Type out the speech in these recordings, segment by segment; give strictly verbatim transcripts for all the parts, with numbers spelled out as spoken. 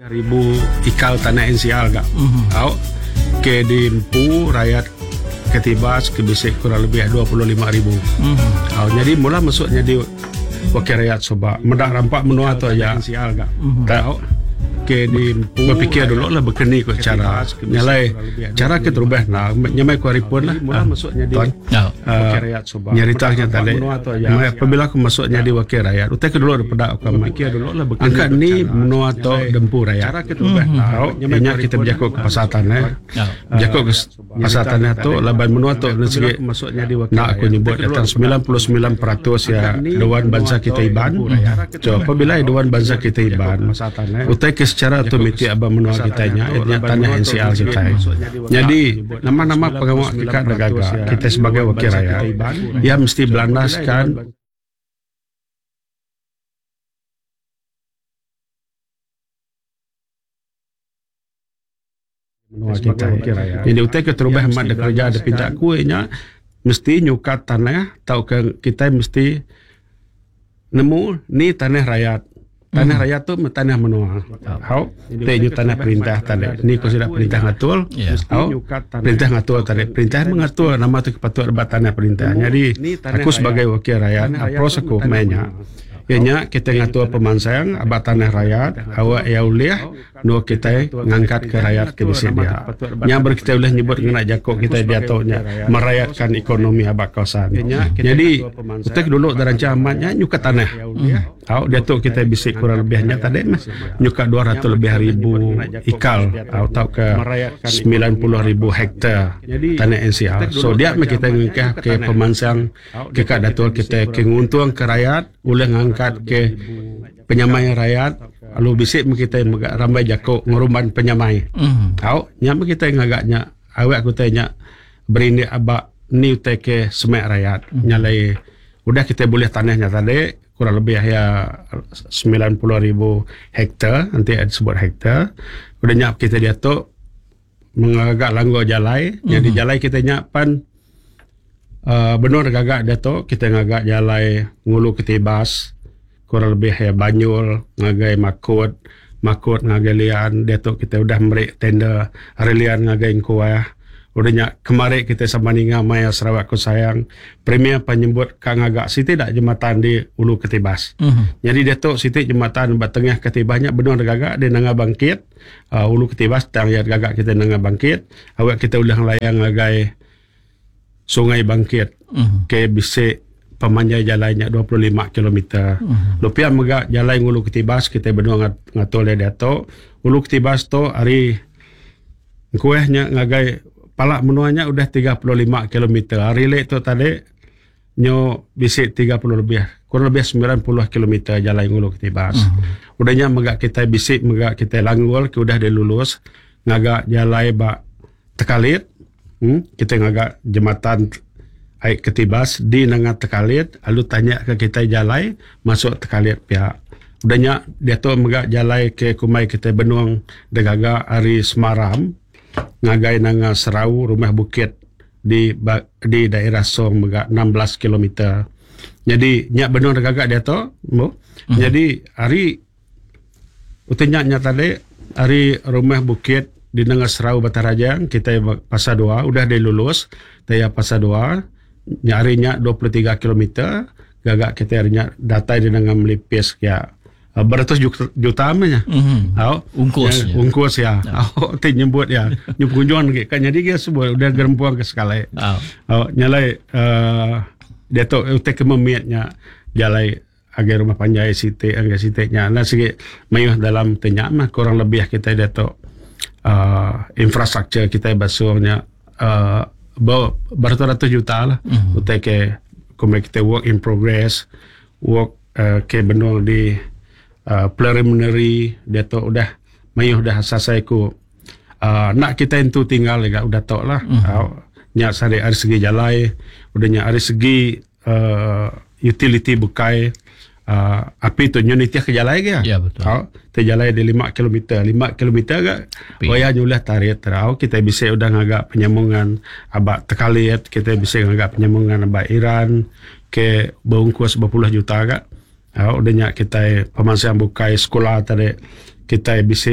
ribu ikal tanah N C R gak. Mm-hmm. Au ke dimpu rakyat ketibas ke bisik kurang lebih dua puluh lima ribu. Mm-hmm. Au jadi mula masuknya di wakil rakyat soba mendak rampak menua tu aja N C R gak. Mm-hmm. Tahu ke dimpu berfikir dulu lah berkeni ko cara nyalai cara kita rubah nah nyamai ku haripun lah mula masuknya di wakil rakyat soba nyeritanya tadi apabila aku masuknya di wakil rakyat utai ke dulu ada pada aku mikir dulu lah angkat ni menua tu dempu rakyat cara kita rubah nah nyamai kita berjaku ke pasatannya berjaku ke pasatannya tu laban menua tu nasi masuknya di wakil nak aku nyebut datang sembilan puluh sembilan peratus ya Dewan Bangsa Kita Iban so apabila Dewan Bangsa Kita Iban utai ke secara otomatik abang menua kita nya etnya tanah N C R kita. Jadi nama-nama pegawai kita negara kita sebagai wakil rakyat ia mesti berlandaskan menua kita wakil rakyat. Jadi utai ke terubah mat kerja ada pindah kuenya mesti nyukat tanah tahu ke kita mesti nemu ni tanah rakyat. Tanah rakyat tu tanah menua. Hau, tanya tanah perintah tadi. Ni kau sudah perintah ngatur. Hau, perintah ngatur tadi. Perintah mengatur nama tu kepatuhan buat tanah perintah. Jadi aku sebagai wakil rakyat, approach aku mainnya. Ianya kita ngatur pemansayang abad tanah rakyat, awak ya uliah, no kita ngangkat ke rakyat ke bisi dia. Yang kita boleh nyebut kena jakok kita dia taunya merayatkan ekonomi abad kawasan. Jadi kita dulu dalam camatnya nyuka tanah. Tahu dia tu kita bisi kurang lebihnya tadi mas nyuka dua ratus lebih ribu ikal atau ke sembilan puluh ribu hektar tanah N C R. So dia kita ngangkat ke pemansayang ke kat datuk kita ke nguntung ke rakyat boleh ngangkat ke penyamai rakyat lalu bisik kita ramai jakok ngurumban penyamai. Mm. Tahu nyama kita ngagaknya awak aku tanya berini abak ni utai ke semak rakyat. Mm. Nyalai udah kita boleh tanahnya tadi kurang lebih ya sembilan puluh ribu hektar nanti ada sebut hektar udah nyap kita dia tu mengagak langgo jalai. Mm. Jadi jalai kita nyapan uh, benar gagak dia tu kita ngagak jalai ngulu ketibas kurang lebih ya Banyul, ngagai Makut, Makut ngagai Lian, dia tu kita udah merik tender Lian ngagai Kuah. Udahnya kemarin kita sama ninga Maya Sarawak ku sayang. Premier penyebut kang agak siti dak jembatan di Ulu Ketibas. Uh-huh. Jadi dia tu siti jembatan bat tengah Ketibasnya benar gagak di nanga bangkit. Uh, Ulu Ketibas tang ya gagak kita nanga bangkit. Awak kita udah layang ngagai Sungai Bangkit. Uh-huh. Ke bisik pemanjai jalannya dua puluh lima kilometer. Uh-huh. Lupian megak jalan Ulu Ketibas kita berdua ngat, ngatul dia tu. Ulu Ketibas tu hari kuehnya ngagai palak menuanya udah tiga puluh lima kilometer. Hari lek tu tadi nyo bisik tiga puluh lebih. Kurang lebih sembilan puluh kilometer jalan Ulu Ketibas. Uh-huh. Udahnya megak kita bisik megak kita langgul ke udah dilulus ngagak jalan bak Tekalit. Hmm? Kita ngagak jembatan Aik Ketibas di Nangat Tekalit, lalu tanya ke kita jalai masuk Tekalit pihak. Udahnya dia tu megak jalai ke kumai kita benuang degaga hari Semaram, ngagai nanga Serau Rumah Bukit di di daerah Song megak enam belas kilometer. Jadi nyak benuang degaga dia tu, bu. Mm-hmm. Jadi hari utenya nya tadi hari Rumah Bukit di nanga Serau Batarajang kita pasal dua udah dilulus, taya pasal dua. Nyarinya dua puluh tiga kilometer gagak kita harinya data di dengan melipis ya uh, beratus juta, juta amanya. Mm-hmm. Oh, ungkus ya, ungkus ya. Oh, ti nyebut ya. Nyebut kunjungan ke kan jadi dia sebut udah gerempuang ke sekali. Oh, oh nyalai uh, dia tu utek kememiatnya jalai agar rumah panjai site agar sitenya nah segi mayuh dalam tanya mah kurang lebih kita dia tu uh, infrastruktur kita basuhnya uh, bawa beratus juta lah. Mm-hmm. Utai ke kumai kita work in progress, work uh, ke benul di uh, preliminary dia tu udah mayuh dah selesai ku uh, nak kita itu tinggal juga udah tok lah. Mm-hmm. Uh, nyak sari dari segi jalai, udah nyak dari segi uh, utility bukai. Uh, api tu unit ke jalai ke? Ya betul. Oh, te jalai di lima kilometer. lima kilometer ke? Waya nyulah tarik terau kita bisa udah ngagak penyambungan abak Tekalit, kita bisa ngagak penyambungan abak Iran ke bungkus berpuluh juta ke. Oh, udah nyak kita pemansang bukai sekolah tadi kita bisa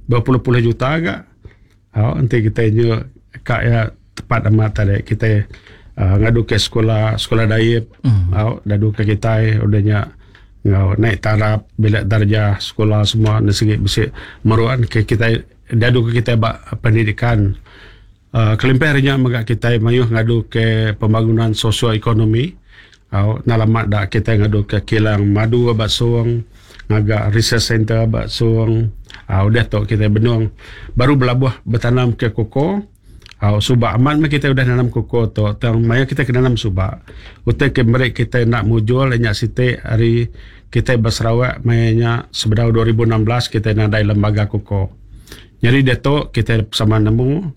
berpuluh-puluh juta agak. Oh, nanti kita nyu kak ya tepat amat tadi kita uh, ngadu ke sekolah sekolah dayip. Mm. Oh, dadu ke kita udahnya ngau naik taraf bila darjah sekolah semua nasi besi meruan ke kita dadu ke kita bak pendidikan. Uh, Kelimpernya magak kita mayuh ngadu ke pembangunan sosioekonomi. Oh, nalamat dah kita ngadu ke kilang madu abad suang, ngagak research center abad suang. Ah, udah tu kita benung baru belabuh bertanam ke koko. Ah, subak aman mah kita udah nanam koko tu. Tang maya kita ke nanam subak. Utai ke merek kita nak mujul nya site hari kita berserawak mayanya sebedau dua ribu enam belas kita nadai lembaga koko. Jadi dia tu kita sama nemu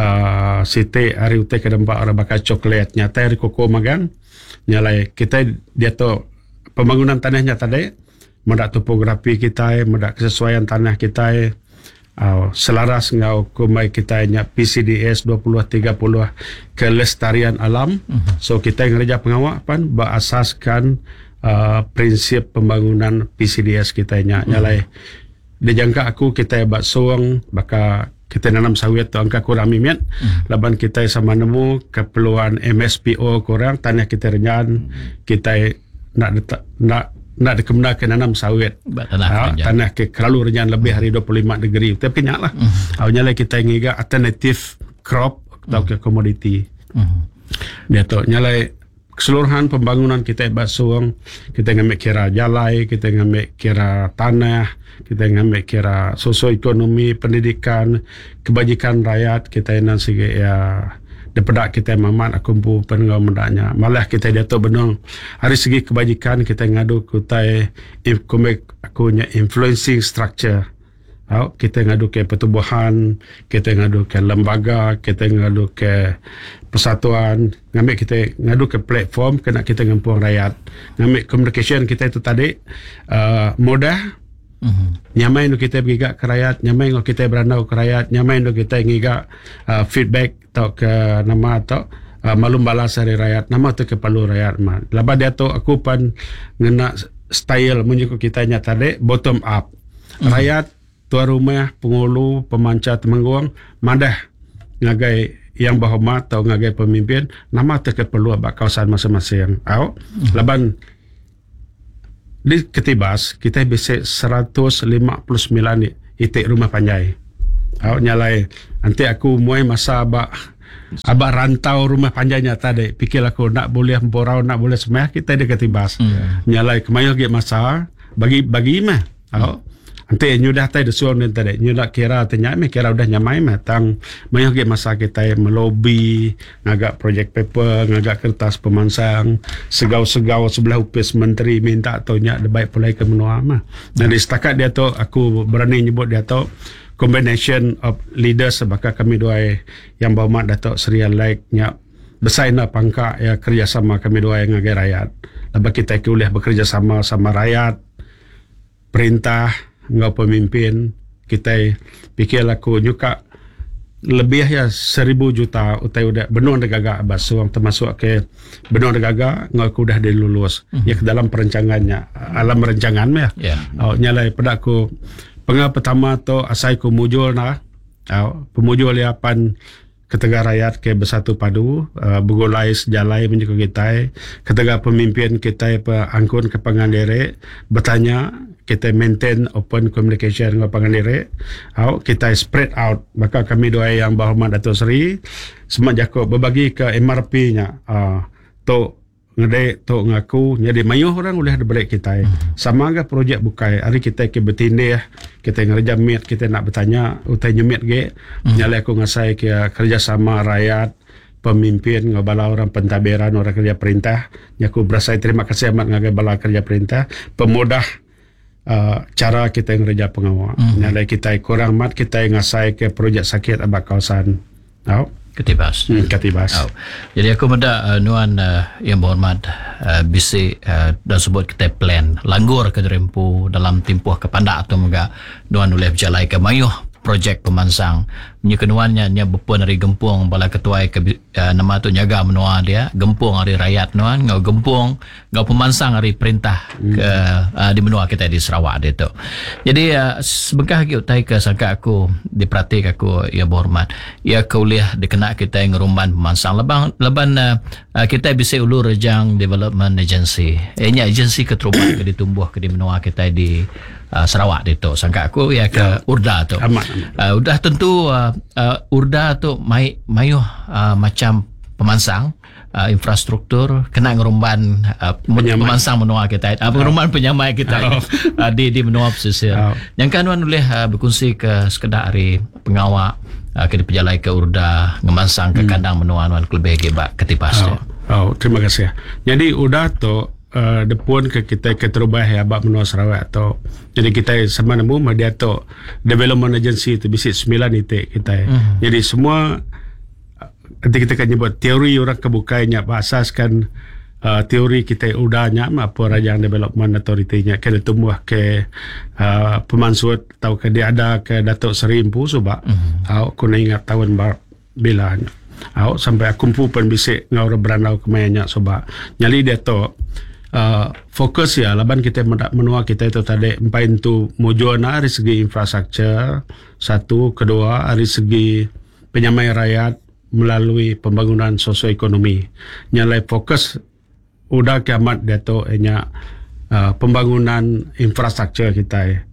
uh, site hari utai ke dempak orang bakal coklat nyata hari koko magan. Nyalai kita dia tu pembangunan tanahnya tadi. Mendak topografi kita, mendak kesesuaian tanah kita, uh, selaras ngau kumai kita nya P C D S dua puluh tiga puluh kelestarian alam. Uh-huh. So kita ngereja pengawak pan berasaskan uh, prinsip pembangunan P C D S kita nya. Uh-huh. Nyalai dijangka aku kita bat suang baka kita nanam sawit tu angka kurang mimian. Uh-huh. Laban kita sama nemu keperluan M S P O kurang tanah kita renyan. Uh-huh. Kita nak detak, nak nak dikemudakan nanam sawit. Tanah, ha, tanah ke kelalu renyan lebih hari dua puluh lima degree. Tapi kenyak lah. Uh-huh. Awalnya lah kita ngiga alternative crop atau uh-huh. ke komoditi. Uh-huh. Dia tu nyalai keseluruhan pembangunan kita basuang, kita ngambil kira jalai, kita ngambil kira tanah, kita ngambil kira sosioekonomi, pendidikan, kebajikan rakyat, kita nan sige ya daripada kita mamat akumpu penengau mendaknya. Malah kita dia tu benung hari segi kebajikan kita ngadu kutai kumek akunya influencing structure. Oh, kita ngadu ke pertubuhan, kita ngadu ke lembaga, kita ngadu ke persatuan, ngambil kita ngadu ke platform kena kita ngampuang rakyat. Ngambil communication kita itu tadi uh, mudah. Uh-huh. Nyamai untuk kita bergigak ke rakyat, nyamai untuk kita berandau ke rakyat, nyamai untuk kita ngigak uh, feedback atau ke nama atau uh, malum balas dari rakyat, nama tu ke palu rakyat mah. Lepas dia tu aku pan ngena style menyuku kita nya tadi bottom up. Uh-huh. Rakyat, tuan rumah, pengulu, pemanca temengguang, madah ngagai yang berhormat atau ngagai pemimpin, nama tu ke perlu abak kawasan masing-masing. Au, uh-huh. Laban di Ketibas kita bisa seratus lima puluh sembilan itik rumah panjai. Awak nyalai nanti aku mulai masa abak abak rantau rumah panjainya tadi pikir aku nak boleh memborau nak boleh semah kita di Ketibas. Hmm. Nyalai kemayo ge masa bagi bagi mah. Awak nanti nyudah tadi suon tadi nyudah kira tanya me kira udah nyamai mah tang mayo ge masa kita melobi ngagak project paper ngagak kertas pemansang segau-segau sebelah upis menteri minta atau nyak debaik pulai ke menua mah. Dan di setakat dia tu aku berani nyebut dia tu combination of leaders sebab kami dua yang berhormat Datuk Seri Alaik nyak bersaina pangkat ya kerjasama kami dua yang ngagai rakyat. Lepas kita boleh bekerja sama sama rakyat perintah ngau pemimpin kita pikir aku nyuka lebih ya seribu juta utai udah benung degaga basuang termasuk ke benung degaga ngau aku udah dilulus mm-hmm. ya ke dalam perancangannya alam rencangan ya yeah. Oh, nyalai pada aku pengah pertama tu asai ku mujul na oh, pemujul liapan ketega rakyat ke bersatu padu uh, begulai sejalai menjaga kita ketega pemimpin kita angkun ke pangandere bertanya kita maintain open communication dengan pangandere oh, kita spread out maka kami doa yang berhormat Datuk Seri semua jago berbagi ke M R P-nya uh, tu ngedek tu ngaku jadi mayuh orang boleh ada balik kita hmm. sama ke projek bukai hari kita ke bertindih kita ngerja meet kita nak bertanya utai nyemit ge hmm. nyalai aku ngasai ke kerjasama rakyat pemimpin ngabala orang pentadbiran orang kerja perintah nyaku berasai terima kasih amat ngagai bala kerja perintah pemudah uh, cara kita ngerja pengawal hmm. nyalai kita kurang mat kita ngasai ke projek sakit abak kawasan tau Ketibas. Hmm, Ketibas. Oh. Jadi aku minta uh, nuan uh, yang berhormat uh, bisi uh, dan sebut kita plan langgur ke Derempu dalam tempoh ke pandak atau juga nuan boleh berjalai ke mayuh projek pemansang punya kenuannya nya berpun dari gempung bala ketua ke uh, nama tu nyaga menua dia gempung hari rakyat nuan ngau gempung ngau pemansang hari perintah hmm. ke uh, di menua kita di Sarawak dia tu. Jadi uh, sebengkah lagi utai ke sangka aku diperhatik aku ya berhormat ya kuliah dikena kita ngerumban pemansang leban leban uh, uh, kita bisa ulur rejang development agency eh nya agency keterubat ke ditumbuh ke di menua kita di Uh, Sarawak itu sangka aku ya ke ya. Urda tu. Amat, amat. Uh, udah tentu uh, uh, Urda tu mai mayuh uh, macam pemansang uh, infrastruktur kena ngerumban uh, pemansang menua kita uh, ngerumban oh. penyamai kita oh. uh, di di menua pesisir. Oh. Yang kan boleh uh, berkongsi ke sekedar hari pengawak uh, ke diperjalai ke Urda ngemansang ke hmm. kandang menua nuan kelebih gebak ketipas. Oh. oh, terima kasih. Jadi Urda tu Uh, depun ke kita keterubah ya bab menua Sarawak atau jadi kita sama nemu media tu development agency tu bisik sembilan itik kita mm-hmm. jadi semua nanti kita akan nyebut teori orang kebukainya berasaskan uh, teori kita udahnya apa rajang development authority-nya kena tumbuh ke uh, pemansut atau ke dia ada ke Datuk Seri Empu sebab mm-hmm. aku nak ingat tahun bila aku sampai aku pun bisik ngau beranau kemayanya sebab nyali dia tu Uh, fokus ya laban kita menua kita itu tadi empat itu mujona dari segi infrastruktur satu, kedua dari segi penyamai rakyat melalui pembangunan sosioekonomi nyalai fokus udah kiamat dia tu nya uh, pembangunan infrastruktur kita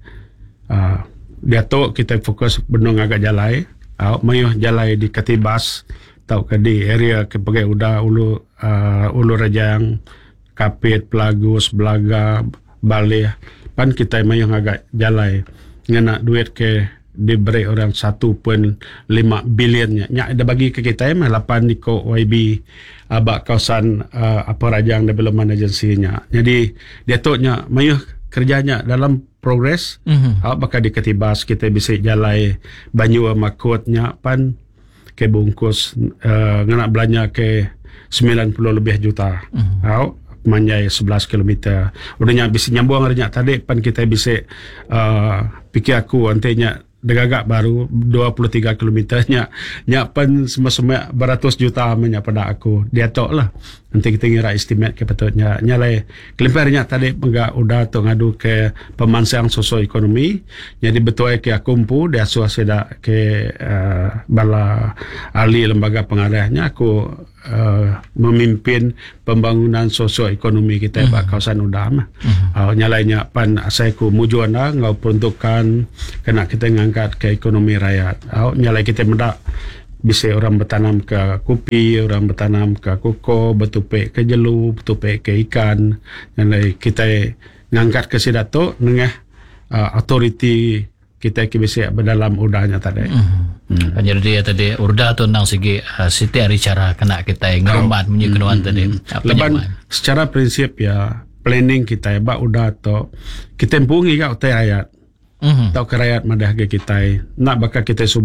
uh, dia tu kita fokus benung agak jalai uh, mayuh jalai di Ketibas tau ke di area ke pakai udah ulu uh, ulu Rajang Kapit, Pelagus, Belaga, Balih. Pan kita mayang agak jalai. Ngena duit ke diberi orang satu perpuluhan lima bilion. Nya ada bagi ke kita mah lapan di ko Y B abak kawasan uh, apa Rajang Development Agency-nya. Jadi dia tu nya mayuh kerjanya dalam progres. Mm-hmm. Awak bakal di Ketibas kita bisa jalai Banyu Makutnya pan ke bungkus uh, ngena belanja ke sembilan puluh lebih juta. Mm-hmm. Awak manjai sebelas kilometer. Udahnya bisa nyambung harinya tadi pan kita bisa uh, fikir aku nantinya degagak baru dua puluh tiga kilometernya nya pan semua-semua beratus juta menya pada aku. Dia tok lah. Nanti kita ngira estimate ke patutnya nyalai kelimpernya tadi enggak udah tu ngadu ke pemansang sosioekonomi. Jadi betul ke aku empu dia suasana ke uh, bala ahli lembaga pengarahnya aku uh, memimpin pembangunan sosioekonomi kita mm-hmm. kawasan udama. Mm-hmm. Uh, nyalainya pan asaiku mujuana ngau peruntukan kena kita ngangkat ke ekonomi rakyat. Uh, nyalai kita mendak bisa orang bertanam ke kopi, orang bertanam ke koko, bertupik ke jelu, bertupik ke ikan. Dan kita ngangkat ke sidato dengan uh, autoriti kita bisa berdalam udahnya tadi. Hmm. Hmm. Jadi dia tadi urda tu nang segi uh, setiap hari cara kena kita ngerumbat oh. punya kenuan hmm. tadi. Lepas secara prinsip ya planning kita bak udah tu kita empungi ke utai rakyat. Mm-hmm. Tahu ke rakyat madah ke kita nak bakal kita